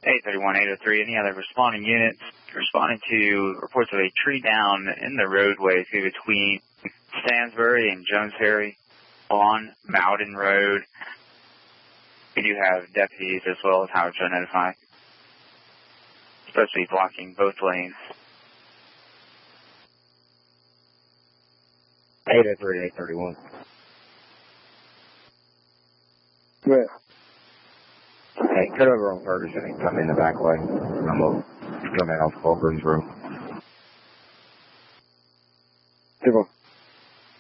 831, 803, any other responding units responding to reports of a tree down in the roadway through between Stansbury and Jones Ferry on Mountain Road. We do have deputies as well as Howard Joe notified. Supposed to be blocking both lanes. 803, 831. Right. Hey, cut over on Ferguson and come in the back way. I'm going to come out off Fulgrim's room.